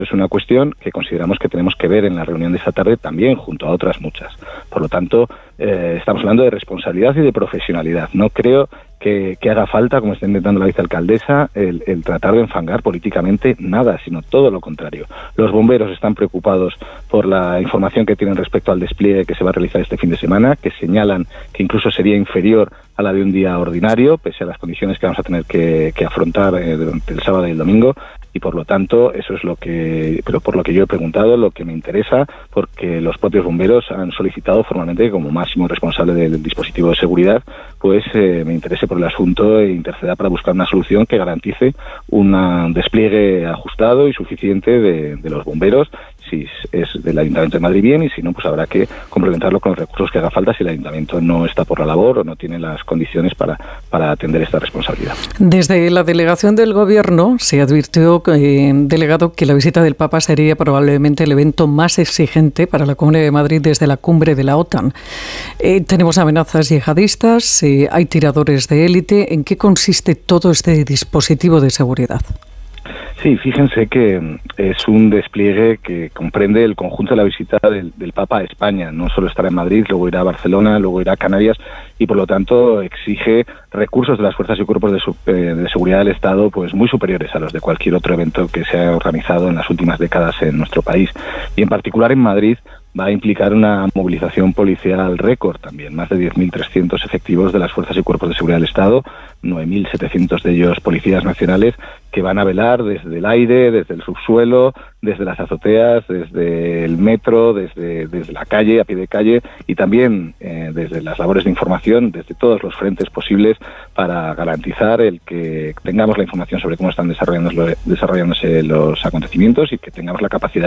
Es una cuestión que consideramos que tenemos que ver en la reunión de esta tarde también, junto a otras muchas. Por lo tanto, estamos hablando de responsabilidad y de profesionalidad. No creo que haga falta, como está intentando la vicealcaldesa, el tratar de enfangar políticamente nada, sino todo lo contrario. Los bomberos están preocupados por la información que tienen respecto al despliegue que se va a realizar este fin de semana, que señalan que incluso sería inferior a la de un día ordinario, pese a las condiciones que vamos a tener que afrontar durante el sábado y el domingo. Y por lo tanto, eso es por lo que yo he preguntado, lo que me interesa, porque los propios bomberos han solicitado formalmente que como máximo responsable del dispositivo de seguridad, pues me interese por el asunto e interceda para buscar una solución que garantice un despliegue ajustado y suficiente de los bomberos, si es del Ayuntamiento de Madrid bien, y si no, pues habrá que complementarlo con los recursos que haga falta si el Ayuntamiento no está por la labor o no tiene las condiciones para atender esta responsabilidad. Desde la delegación del Gobierno se advirtió, delegado, que la visita del Papa sería probablemente el evento más exigente para la Comunidad de Madrid desde la cumbre de la OTAN. Tenemos amenazas yihadistas, hay tiradores de élite. ¿En qué consiste todo este dispositivo de seguridad? Sí, fíjense que es un despliegue que comprende el conjunto de la visita del Papa a España. No solo estará en Madrid, luego irá a Barcelona, luego irá a Canarias y por lo tanto exige recursos de las fuerzas y cuerpos de seguridad del Estado pues muy superiores a los de cualquier otro evento que se ha organizado en las últimas décadas en nuestro país. Y en particular en Madrid va a implicar una movilización policial récord también, más de 10.300 efectivos de las fuerzas y cuerpos de seguridad del Estado, 9.700 de ellos policías nacionales, que van a velar desde el aire, desde el subsuelo, desde las azoteas, desde el metro, desde la calle, a pie de calle, y también desde las labores de información, desde todos los frentes posibles, para garantizar el que tengamos la información sobre cómo están desarrollándose los acontecimientos y que tengamos la capacidad